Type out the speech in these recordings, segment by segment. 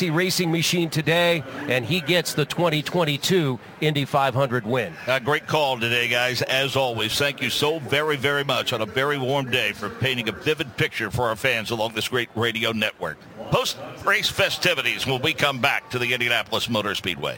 Ganassi Racing Machine today, and he gets the 2022 Indy 500 win. Great call today, guys. As always, thank you so very, very much on a very warm day for painting a vivid picture for our fans along this great radio network. Post-race festivities when we come back to the Indianapolis Motor Speedway.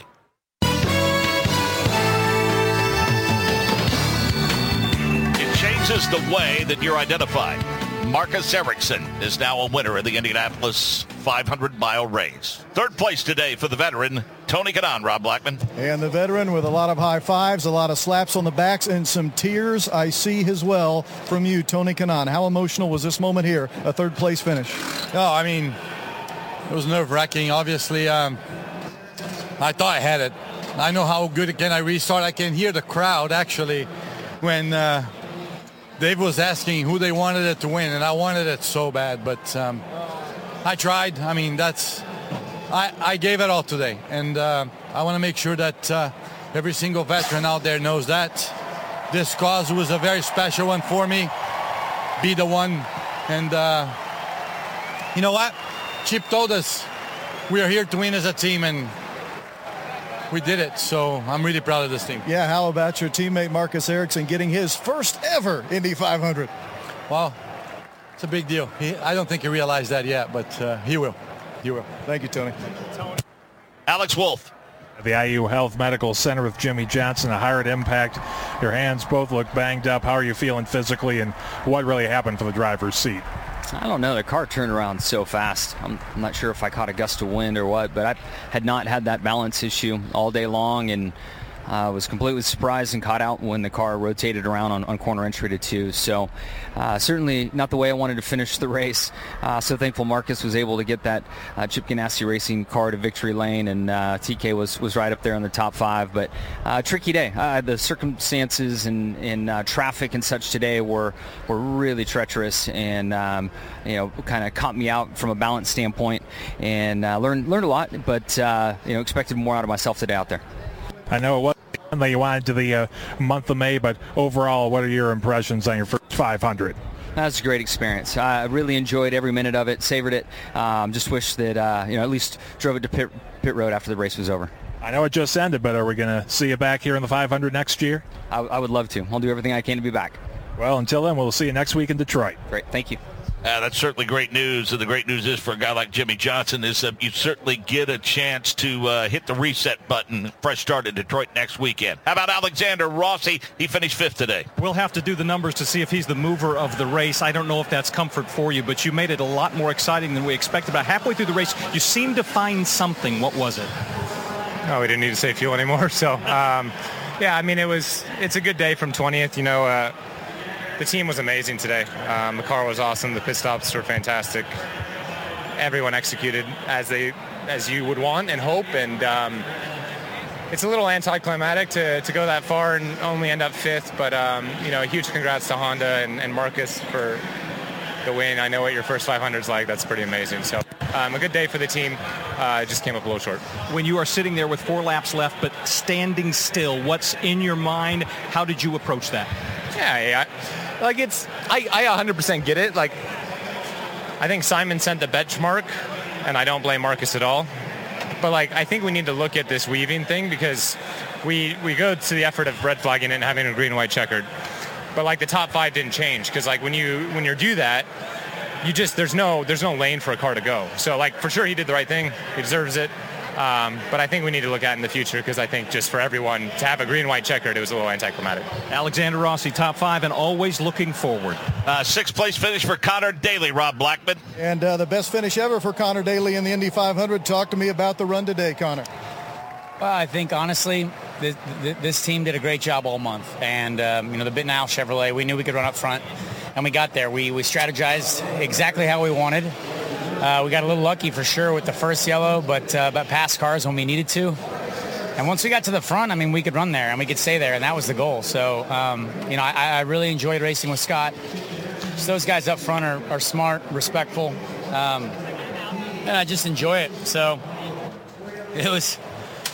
It changes the way that you're identified. Marcus Ericsson is now a winner of the Indianapolis 500-mile race. Third place today for the veteran, Tony Kanaan. Rob Blackman. And the veteran with a lot of high fives, a lot of slaps on the backs, and some tears I see as well from you, Tony Kanaan. How emotional was this moment here, a third-place finish? Oh, I mean, it was nerve-wracking. Obviously, I thought I had it. I know how good it can. I restart. I can hear the crowd, actually, when Dave was asking who they wanted it to win, and I wanted it so bad, but I tried. I mean, I gave it all today, and I want to make sure that every single veteran out there knows that this cause was a very special one for me. Be the one, and you know what? Chip told us we are here to win as a team, and we did it, so I'm really proud of this team. Yeah, how about your teammate Marcus Ericsson getting his first ever Indy 500? Well, it's a big deal. I don't think he realized that yet, but he will. He will. Thank you, Tony. Alex Wolf. The IU Health Medical Center with Jimmy Johnson, a hard impact. Your hands both look banged up. How are you feeling physically, and what really happened for the driver's seat? I don't know. The car turned around so fast. I'm not sure if I caught a gust of wind or what, but I had not had that balance issue all day long, and I was completely surprised and caught out when the car rotated around on corner entry to 2. So certainly not the way I wanted to finish the race. So thankful Marcus was able to get that Chip Ganassi Racing car to victory lane, and TK was right up there in the top 5. But tricky day. The circumstances and traffic and such today were really treacherous, and kind of caught me out from a balance standpoint, and learned a lot, but expected more out of myself today out there. I know it wasn't that you wanted to the month of May, but overall, what are your impressions on your first 500? That was a great experience. I really enjoyed every minute of it, savored it. Just wish that at least drove it to pit road after the race was over. I know it just ended, but are we going to see you back here in the 500 next year? I would love to. I'll do everything I can to be back. Well, until then, we'll see you next week in Detroit. Great. Thank you. That's certainly great news, and the great news is for a guy like Jimmy Johnson is you certainly get a chance to hit the reset button, fresh start in Detroit next weekend. How about Alexander Rossi? He finished 5th today. We'll have to do the numbers to see if he's the mover of the race. I don't know if that's comfort for you, but you made it a lot more exciting than we expected. About halfway through the race, you seemed to find something. What was it? No, we didn't need to save fuel anymore. So, yeah, I mean, it's a good day from 20th. The team was amazing today. The car was awesome. The pit stops were fantastic. Everyone executed as you would want and hope. And it's a little anticlimactic to go that far and only end up 5th. But, a huge congrats to Honda and Marcus for the win. I know what your first 500 is like. That's pretty amazing. So a good day for the team. Just came up a little short. When you are sitting there with 4 laps left but standing still, what's in your mind? How did you approach that? Yeah. I 100% get it. Like, I think Simon set the benchmark, and I don't blame Marcus at all. But, I think we need to look at this weaving thing, because we go to the effort of red flagging it and having a green-white checkered. But, the top 5 didn't change, because, when you do that, there's no lane for a car to go. So, for sure he did the right thing. He deserves it. But I think we need to look at it in the future, because I think just for everyone to have a green-white checkered, it was a little anticlimactic. Alexander Rossi, top 5 and always looking forward. 6th place finish for Connor Daly, Rob Blackman. And the best finish ever for Connor Daly in the Indy 500. Talk to me about the run today, Connor. Well, I think, honestly, this team did a great job all month. And, the Bittenau Chevrolet, we knew we could run up front, and we got there. We strategized exactly how we wanted. We got a little lucky for sure with the first yellow, but passed cars when we needed to. And once we got to the front, we could run there and we could stay there, and that was the goal. So, I really enjoyed racing with Scott. Just those guys up front are smart, respectful, and I just enjoy it. So it was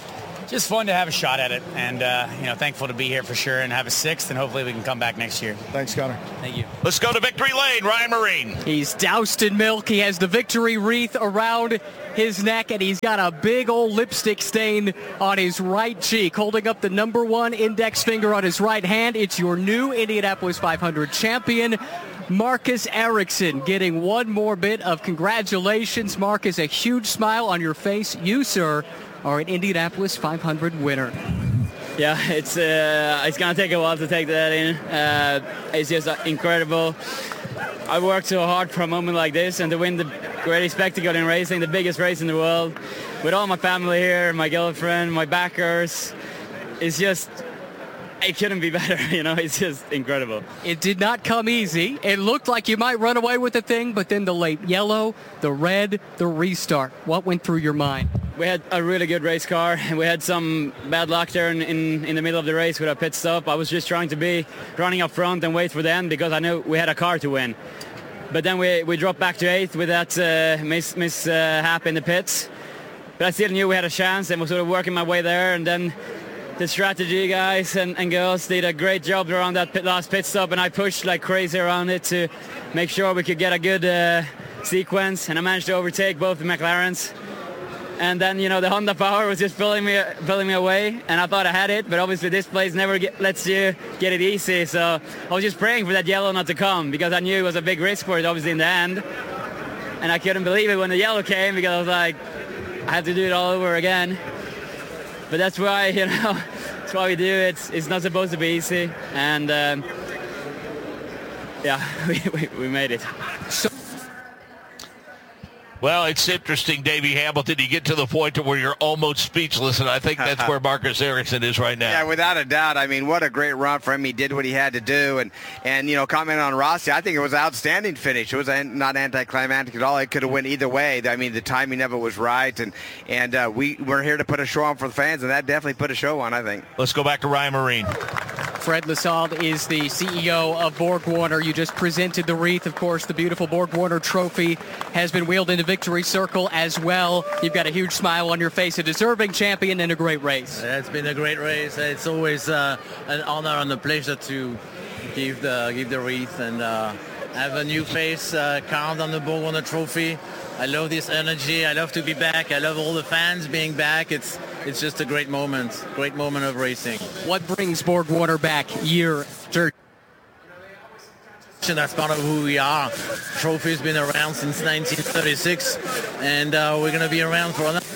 Just fun to have a shot at it, and thankful to be here for sure and have a 6th, and hopefully we can come back next year. Thanks, Connor. Thank you. Let's go to victory lane. Ryan Marine. He's doused in milk. He has the victory wreath around his neck, and he's got a big old lipstick stain on his right cheek, holding up the number 1 index finger on his right hand. It's your new Indianapolis 500 champion, Marcus Ericsson, getting one more bit of congratulations. Marcus, a huge smile on your face. You, sir, are an Indianapolis 500 winner. Yeah, it's going to take a while to take that in. It's just incredible. I worked so hard for a moment like this, and to win the greatest spectacle in racing, the biggest race in the world, with all my family here, my girlfriend, my backers, it's just, it couldn't be better, it's just incredible. It did not come easy. It looked like you might run away with the thing, but then the late yellow, the red, the restart. What went through your mind? We had a really good race car, and we had some bad luck there in the middle of the race with our pit stop. I was just trying to be running up front and wait for the end because I knew we had a car to win. But then we dropped back to 8th with that mishap in the pits. But I still knew we had a chance and was sort of working my way there. And then the strategy guys and girls did a great job around that last pit stop, and I pushed like crazy around it to make sure we could get a good sequence. And I managed to overtake both the McLarens. And then, the Honda Power was just pulling me away, and I thought I had it, but obviously this place never lets you get it easy. So I was just praying for that yellow not to come because I knew it was a big risk for it, obviously, in the end. And I couldn't believe it when the yellow came because I was like, I had to do it all over again. But that's why, that's why we do it. It's not supposed to be easy. And, we made it. Well, it's interesting, Davey Hamilton. You get to the point where you're almost speechless, and I think that's where Marcus Ericsson is right now. Yeah, without a doubt. I mean, what a great run for him. He did what he had to do. And commenting on Rossi, I think it was an outstanding finish. It was not anticlimactic at all. It could have went either way. I mean, the timing of it was right. And we're here to put a show on for the fans, and that definitely put a show on, I think. Let's go back to Ryan Marine. Fred Lissalde is the CEO of BorgWarner. You just presented the wreath. Of course, the beautiful BorgWarner trophy has been wheeled into Victory Circle as well. You've got a huge smile on your face, a deserving champion in a great race. It's been a great race. It's always an honor and a pleasure to give the wreath and have a new face carved on the BorgWarner trophy. I love this energy. I love to be back. I love all the fans being back. It's just a great moment of racing. What brings BorgWarner back year after? That's part of who we are. Trophy's been around since 1936, and we're going to be around for another.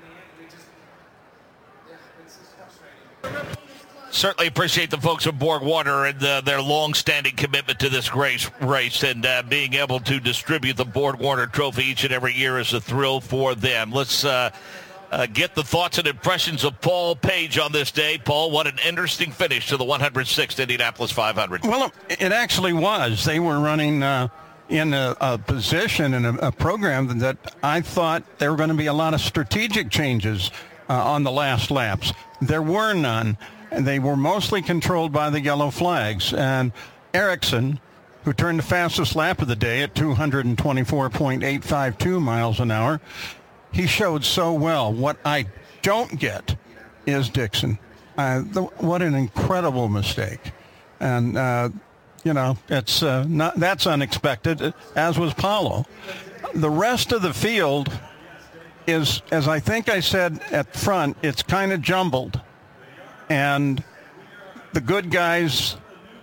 Certainly appreciate the folks at BorgWarner and their long-standing commitment to this race and being able to distribute the BorgWarner trophy each and every year is a thrill for them. Let's get the thoughts and impressions of Paul Page on this day. Paul, what an interesting finish to the 106th Indianapolis 500. Well, it actually was. They were running in a position and a program that I thought there were going to be a lot of strategic changes on the last laps. There were none. They were mostly controlled by the yellow flags. And Ericsson, who turned the fastest lap of the day at 224.852 miles an hour, he showed so well. What I don't get is Dixon. What an incredible mistake. And, it's that's unexpected, as was Paulo. The rest of the field is, as I think I said at front, it's kind of jumbled. And the good guys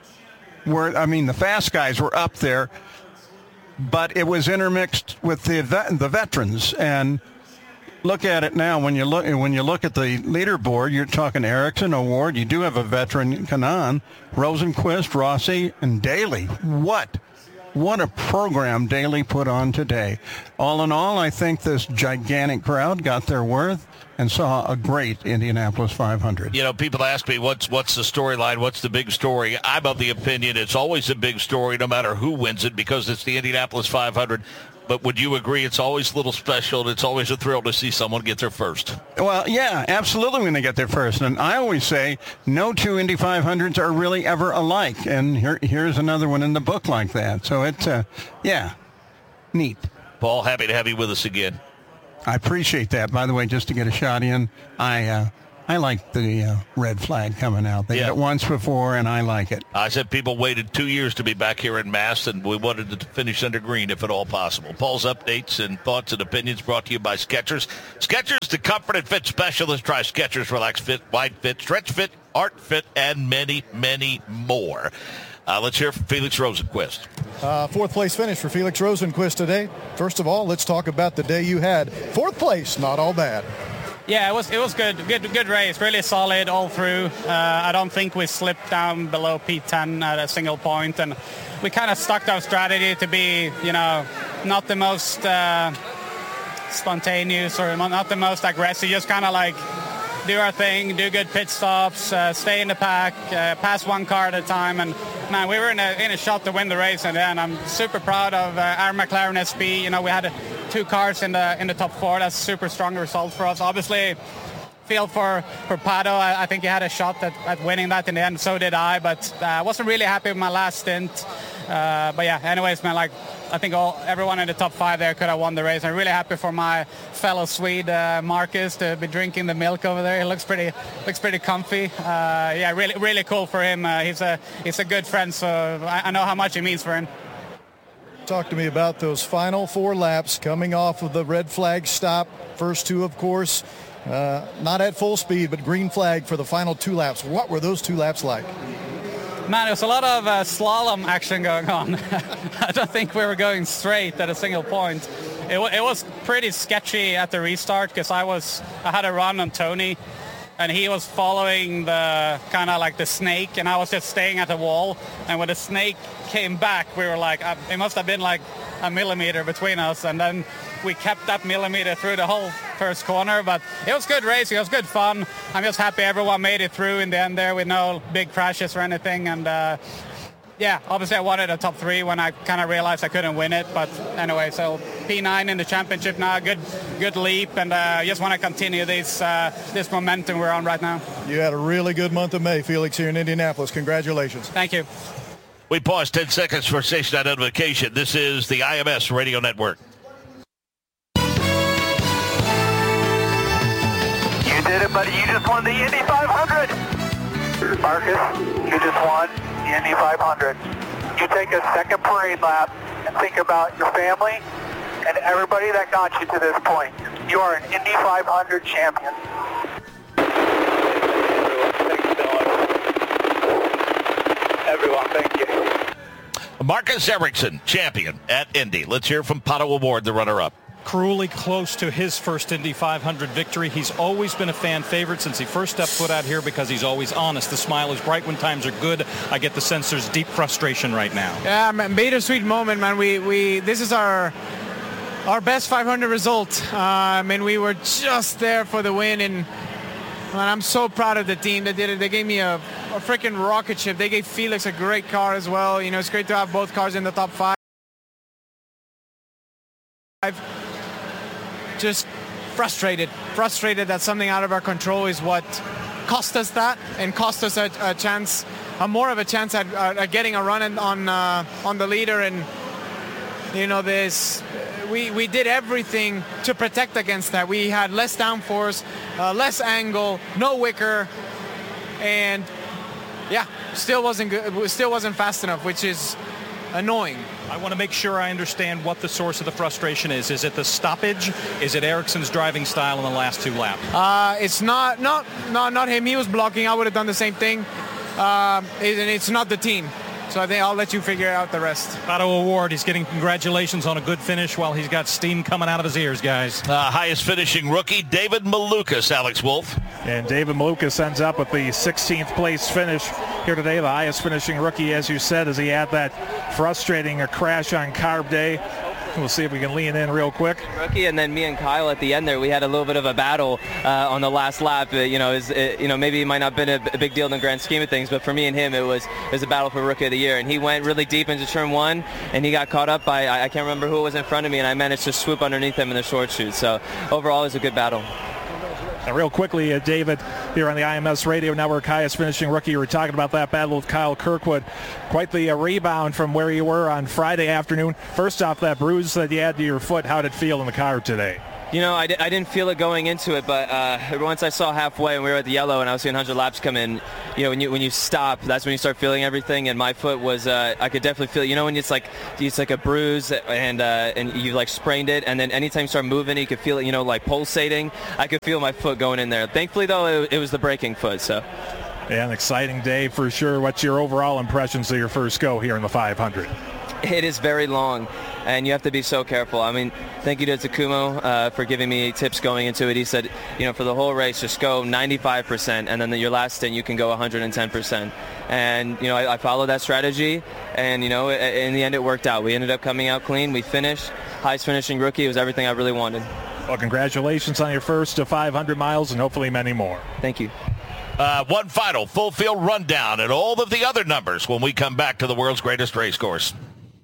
the fast guys were up there, but it was intermixed with the veterans. And look at it now. When you look at the leaderboard, you're talking Ericsson, Award. You do have a veteran, Kanaan, Rosenquist, Rossi, and Daly. What a program Daly put on today. All in all, I think this gigantic crowd got their worth and saw a great Indianapolis 500. People ask me, what's the storyline? What's the big story? I'm of the opinion it's always a big story no matter who wins it because it's the Indianapolis 500. But would you agree it's always a little special and it's always a thrill to see someone get there first? Well, yeah, absolutely when they get there first. And I always say no two Indy 500s are really ever alike. And here's another one in the book like that. So it's, neat. Paul, happy to have you with us again. I appreciate that. By the way, just to get a shot in, I I like the red flag coming out. They did it once before, and I like it. I said people waited 2 years to be back here in Mass, and we wanted to finish under green if at all possible. Paul's updates and thoughts and opinions brought to you by Skechers. Skechers, the comfort and fit specialist. Try Skechers Relax Fit, Wide Fit, Stretch Fit, Art Fit, and many, many more. Let's hear from Felix Rosenqvist. Fourth place finish for Felix Rosenqvist today. First of all, let's talk about the day you had. Fourth place, not all bad. Yeah, it was good race, really solid all through. I don't think we slipped down below P10 at a single point, and we kind of stuck to our strategy to be, not the most spontaneous or not the most aggressive, just kind of like do our thing, do good pit stops, stay in the pack, pass one car at a time, and man, we were in a shot to win the race, and I'm super proud of our McLaren SP. We had 2 cars in the top 4. That's a super strong result for us. Obviously, feel for Pato. I think he had a shot at winning that in the end. So did I, but I wasn't really happy with my last stint. But yeah, anyways, man, I think everyone in the top 5 there could have won the race. I'm really happy for my fellow Swede, Marcus, to be drinking the milk over there. He looks pretty comfy. Yeah, really, really cool for him. He's a good friend, so I know how much it means for him. Talk to me about those final 4 laps coming off of the red flag stop. First 2, of course, not at full speed, but green flag for the final 2 laps. What were those 2 laps like? Man, there's a lot of slalom action going on. I don't think we were going straight at a single point. It was pretty sketchy at the restart because I had a run on Tony, and he was following the kind of like the snake, and I was just staying at the wall. And when the snake came back, we were like, it must have been like a millimeter between us, and then we kept that millimeter through the whole first corner. But it was good racing, it was good fun. I'm just happy everyone made it through in the end there with no big crashes or anything. And yeah, obviously I wanted a top 3 when I kind of realized I couldn't win it. But anyway, so P9 in the championship now, good leap, and just want to continue this momentum we're on right now. You had a really good month of May, Felix, here in Indianapolis. Congratulations. Thank you. We pause 10 seconds for station identification. This is the IMS Radio Network. You did it, buddy. You just won the Indy 500. Marcus, you just won the Indy 500. You take a second parade lap and think about your family and everybody that got you to this point. You are an Indy 500 champion. Everyone, thank you. Marcus Ericsson, champion at Indy. Let's hear from Pato O'Ward, the runner-up. Cruelly close to his first Indy 500 victory. He's always been a fan favorite since he first stepped foot out here because he's always honest. The smile is bright when times are good. I get the sense there's deep frustration right now. Yeah, man, bittersweet moment, man. We this is our best 500 result. And we were just there for the win, and man, I'm so proud of the team that did it. They gave me a freaking rocket ship. They gave Felix a great car as well. It's great to have both cars in the top 5. Just frustrated that something out of our control is what cost us that, and cost us a chance, more of a chance at getting a run on the leader. And we did everything to protect against that. We had less downforce, less angle, no wicker, and yeah, still wasn't good. Still wasn't fast enough, which is annoying. I want to make sure I understand what the source of the frustration is. Is it the stoppage? Is it Ericsson's driving style in the last 2 laps? It's not him. He was blocking. I would have done the same thing. And it's not the team. So I think I'll let you figure out the rest. Pato O'Ward, he's getting congratulations on a good finish while he's got steam coming out of his ears, guys. Highest finishing rookie, David Malukas, Alex Wolf. And David Malukas ends up with the 16th place finish here today, the highest finishing rookie, as you said, as he had that frustrating crash on Carb Day. We'll see if we can lean in real quick. Rookie, and then me and Kyle at the end there, we had a little bit of a battle on the last lap. Maybe it might not have been a big deal in the grand scheme of things, but for me and him, it was a battle for Rookie of the Year. And he went really deep into turn 1, and he got caught up by, I can't remember who was in front of me, and I managed to swoop underneath him in the short chute. So overall, it was a good battle. And real quickly, David, here on the IMS Radio Network, highest finishing rookie. You were talking about that battle with Kyle Kirkwood. Quite the rebound from where you were on Friday afternoon. First off, that bruise that you had to your foot, how did it feel in the car today? I didn't feel it going into it, but once I saw halfway and we were at the yellow and I was seeing 100 laps come in, when you stop, that's when you start feeling everything. And my foot was, I could definitely feel, when it's like a bruise and you like sprained it, and then anytime you start moving, you could feel it, like pulsating. I could feel my foot going in there. Thankfully, though, it was the braking foot. So. Yeah, an exciting day for sure. What's your overall impressions of your first go here in the 500? It is very long, and you have to be so careful. I mean, thank you to Takumo for giving me tips going into it. He said, for the whole race, just go 95%, and then your last stint, you can go 110%. And, I followed that strategy, and, in the end, it worked out. We ended up coming out clean. We finished. Highest finishing rookie. It was everything I really wanted. Well, congratulations on your first 500 miles, and hopefully many more. Thank you. One final full field rundown and all of the other numbers when we come back to the world's greatest race course.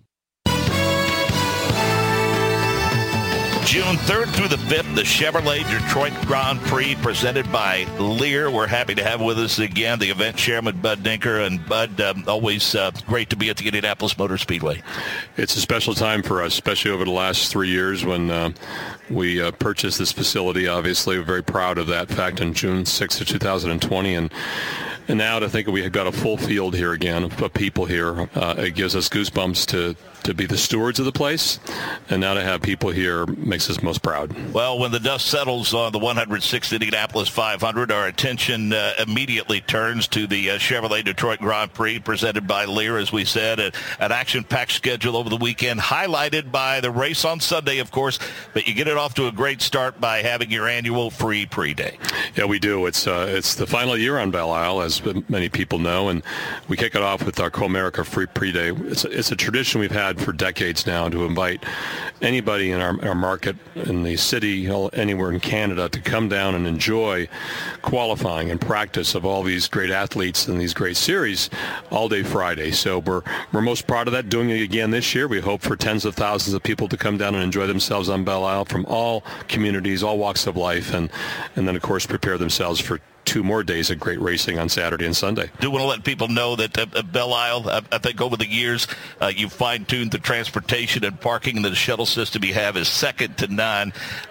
June 3rd through the 5th, the Chevrolet Detroit Grand Prix presented by Lear. We're happy to have with us again the event chairman, Bud Denker. And Bud, always great to be at the Indianapolis Motor Speedway. It's a special time for us, especially over the last 3 years when we purchased this facility. Obviously, we're very proud of that fact on June 6th of 2020. And now to think we've got a full field here again of people here, it gives us goosebumps to be the stewards of the place, and now to have people here makes us most proud. Well, when the dust settles on the 106th Indianapolis 500, our attention immediately turns to the Chevrolet Detroit Grand Prix presented by Lear, as we said, an action-packed schedule over the weekend, highlighted by the race on Sunday, of course, but you get it off to a great start by having your annual free pre-day. Yeah, we do. It's the final year on Belle Isle, as many people know, and we kick it off with our Co-America free pre-day. It's a tradition we've had for decades now to invite anybody in our market, in the city, anywhere in Canada, to come down and enjoy qualifying and practice of all these great athletes and these great series all day Friday. So we're most proud of that, doing it again this year. We hope for tens of thousands of people to come down and enjoy themselves on Belle Isle from all communities, all walks of life, and then, of course, prepare themselves for 2 more days of great racing on Saturday and Sunday. Do want to let people know that at Belle Isle, I think over the years, you fine-tuned the transportation and parking, and the shuttle system you have is second to none.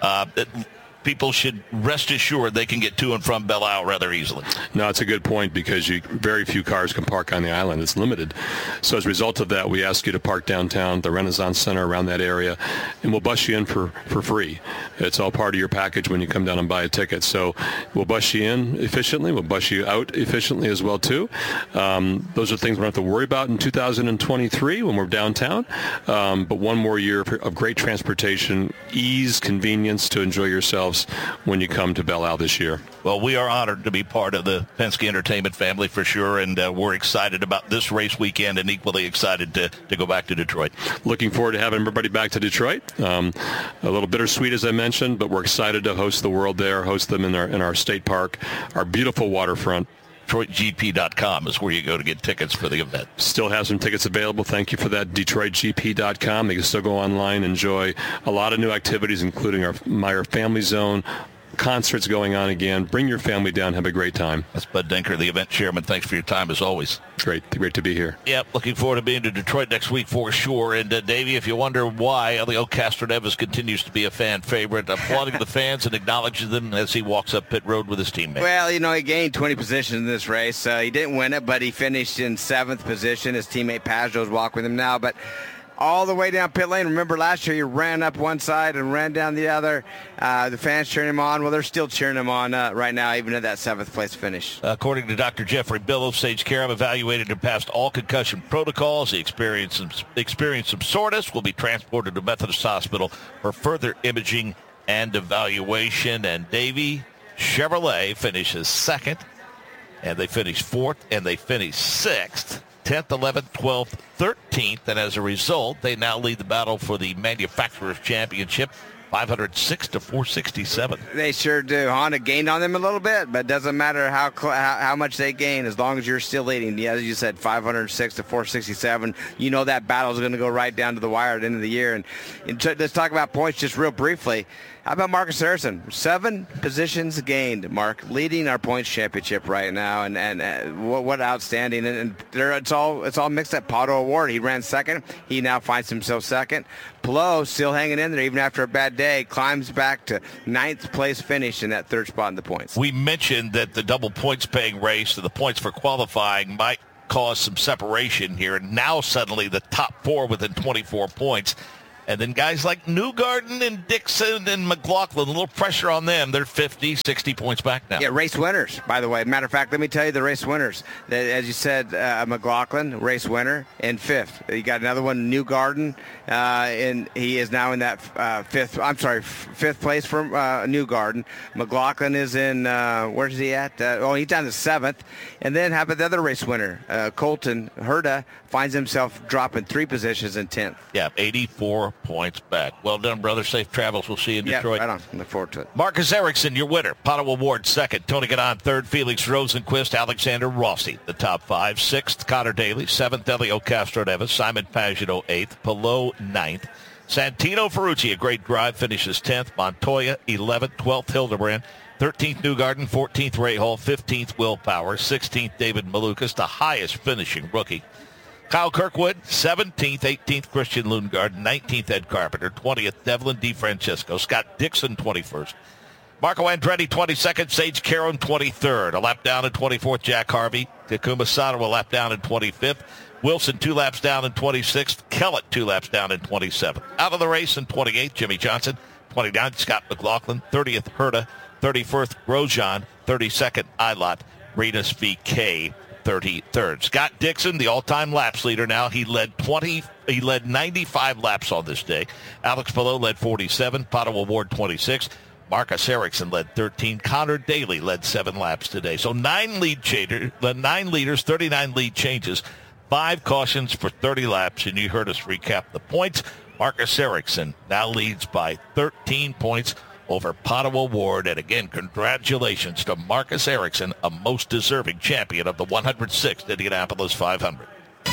People should rest assured they can get to and from Belle Isle rather easily. No, it's a good point, because very few cars can park on the island. It's limited. So as a result of that, we ask you to park downtown, the Renaissance Center, around that area, and we'll bus you in for free. It's all part of your package when you come down and buy a ticket. So we'll bus you in efficiently. We'll bus you out efficiently as well, too. Those are things we don't have to worry about in 2023 when we're downtown. But one more year of great transportation, ease, convenience to enjoy yourselves when you come to Belle Isle this year. Well, we are honored to be part of the Penske Entertainment family for sure, and we're excited about this race weekend and equally excited to go back to Detroit. Looking forward to having everybody back to Detroit. A little bittersweet, as I mentioned, but we're excited to host the world there, host them in our state park, our beautiful waterfront. DetroitGP.com is where you go to get tickets for the event. Still have some tickets available. Thank you for that. DetroitGP.com. They can still go online, enjoy a lot of new activities, including our Meyer Family Zone, concerts going on again. Bring your family down. Have a great time. That's Bud Denker, the event chairman. Thanks for your time as always. Great to be here. Yep, looking forward to being to Detroit next week for sure. And Davey, if you wonder why Elio Castroneves continues to be a fan favorite, applauding the fans and acknowledging them as he walks up pit road with his teammates. Well, he gained 20 positions in this race. He didn't win it, but he finished in 7th position. His teammate Pajot's walking with him now, but all the way down pit lane. Remember last year he ran up one side and ran down the other. The fans cheering him on. Well, they're still cheering him on right now, even at that 7th place finish. According to Dr. Jeffrey Billow, Sage Karam evaluated and passed all concussion protocols. He experienced some soreness. Will be transported to Methodist Hospital for further imaging and evaluation. And Davey, Chevrolet finishes 2nd, and they finished 4th, and they finished 6th. 10th, 11th, 12th, 13th, and as a result, they now lead the battle for the Manufacturers' Championship, 506 to 467. They sure do. Honda gained on them a little bit, but it doesn't matter how much they gain as long as you're still leading. Yeah, as you said, 506 to 467. You know that battle is going to go right down to the wire at the end of the year. And let's talk about points just real briefly. How about Marcus Harrison? 7 positions gained, Mark, leading our points championship right now, and what outstanding! And it's all mixed up. Pato O'Ward, he ran second. He now finds himself second. Palou still hanging in there even after a bad day, climbs back to 9th place finish in that 3rd spot in the points. We mentioned that the double points paying race, the points for qualifying, might cause some separation here. Now suddenly the top 4 within 24 points. And then guys like Newgarden and Dixon and McLaughlin, a little pressure on them. They're 50, 60 points back now. Yeah, race winners, by the way. Matter of fact, let me tell you the race winners. As you said, McLaughlin, race winner in 5th. You got another one, Newgarden, and he is now in that 5th place for Newgarden. McLaughlin is in, where's he at? He's down to 7th. And then how about the other race winner? Colton Herta finds himself dropping 3 positions in 10th. Yeah, 84 points back. Well done, brother. Safe travels. We'll see you in Detroit. Right on. Look forward to it. Marcus Ericsson, your winner. Pato O'Ward, 2nd. Tony Ganon, 3rd. Felix Rosenquist, Alexander Rossi, the top 5. 6th, Connor Daly. 7th, Elio Castro-Neves. Simon Pagenaud, 8th. Palou, 9th. Santino Ferrucci, a great drive, finishes 10th. Montoya, 11th. 12th, Hildebrand. 13th, Newgarden. 14th, Ray Hall. 15th, Will Power. 16th, David Malukas, the highest finishing rookie. Kyle Kirkwood, 17th, 18th, Christian Lundgaard, 19th, Ed Carpenter, 20th, Devlin DeFrancesco, Scott Dixon, 21st, Marco Andretti, 22nd, Sage Caron, 23rd, a lap down in 24th, Jack Harvey, Takuma Sato, a lap down in 25th, Wilson, 2 laps down in 26th, Kellett, 2 laps down in 27th. Out of the race in 28th, Jimmy Johnson, 29th, Scott McLaughlin, 30th, Herta, 31st, Grosjean, 32nd, Ilott, Rinus VK, 33rd. Scott Dixon, the all-time laps leader now. He led 95 laps on this day. Alex Palou led 47. Pato O'Ward 26. Marcus Ericsson led 13. Connor Daly led 7 laps today. So 9 leaders, 39 lead changes, 5 cautions for 30 laps, and you heard us recap the points. Marcus Ericsson now leads by 13 points over Pato O'Ward. And again, congratulations to Marcus Ericsson, a most deserving champion of the 106th Indianapolis 500.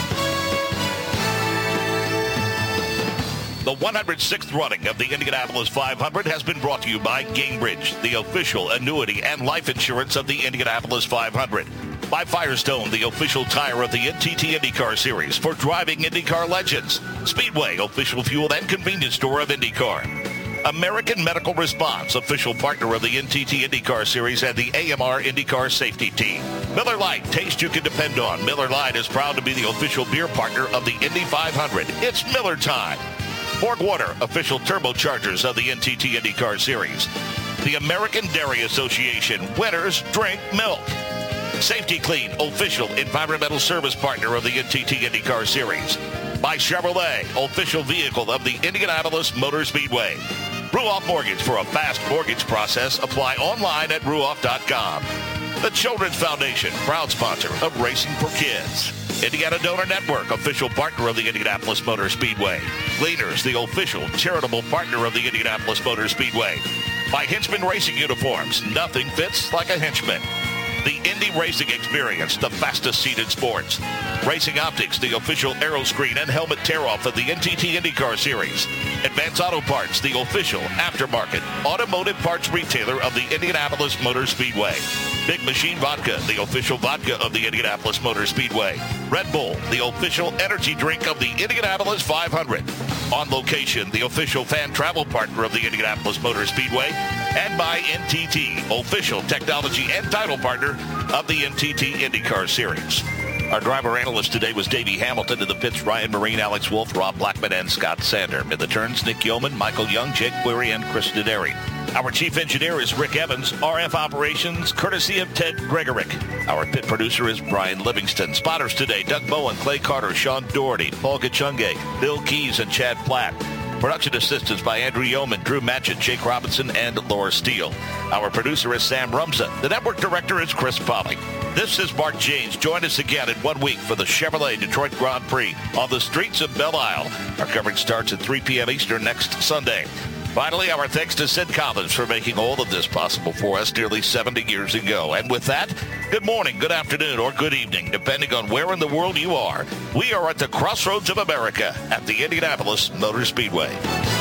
The 106th running of the Indianapolis 500 has been brought to you by Gainbridge, the official annuity and life insurance of the Indianapolis 500. By Firestone, the official tire of the NTT IndyCar Series for driving IndyCar legends. Speedway, official fuel and convenience store of IndyCar. American Medical Response, official partner of the NTT IndyCar Series and the AMR IndyCar Safety Team. Miller Lite, taste you can depend on. Miller Lite is proud to be the official beer partner of the Indy 500. It's Miller time. Borg Water, official turbochargers of the NTT IndyCar Series. The American Dairy Association, winners drink milk. Safety Clean, official environmental service partner of the NTT IndyCar Series. By Chevrolet, official vehicle of the Indianapolis Motor Speedway. Ruoff Mortgage, for a fast mortgage process. Apply online at ruoff.com. The Children's Foundation, proud sponsor of Racing for Kids. Indiana Donor Network, official partner of the Indianapolis Motor Speedway. Gleaners, the official charitable partner of the Indianapolis Motor Speedway. By Hinchman Racing Uniforms, nothing fits like a Hinchman. The Indy Racing Experience, the fastest seat in sports. Racing Optics, the official aero screen and helmet tear-off of the NTT IndyCar Series. Advance Auto Parts, the official aftermarket automotive parts retailer of the Indianapolis Motor Speedway. Big Machine Vodka, the official vodka of the Indianapolis Motor Speedway. Red Bull, the official energy drink of the Indianapolis 500. On Location, the official fan travel partner of the Indianapolis Motor Speedway. And by NTT, official technology and title partner of the NTT IndyCar Series. Our driver analyst today was Davey Hamilton. In the pits, Ryan Marine, Alex Wolf, Rob Blackman, and Scott Sander. In the turns, Nick Yeoman, Michael Young, Jake Query, and Chris Dederi. Our chief engineer is Rick Evans. RF operations, courtesy of Ted Gregorick. Our pit producer is Brian Livingston. Spotters today, Doug Bowen, Clay Carter, Sean Doherty, Paul Gachunge, Bill Keys, and Chad Platt. Production assistance by Andrew Yeoman, Drew Matchett, Jake Robinson, and Laura Steele. Our producer is Sam Rumza. The network director is Chris Polly. This is Mark James. Join us again in 1 week for the Chevrolet Detroit Grand Prix on the streets of Belle Isle. Our coverage starts at 3 p.m. Eastern next Sunday. Finally, our thanks to Sid Collins for making all of this possible for us nearly 70 years ago. And with that, good morning, good afternoon, or good evening, depending on where in the world you are. We are at the crossroads of America at the Indianapolis Motor Speedway.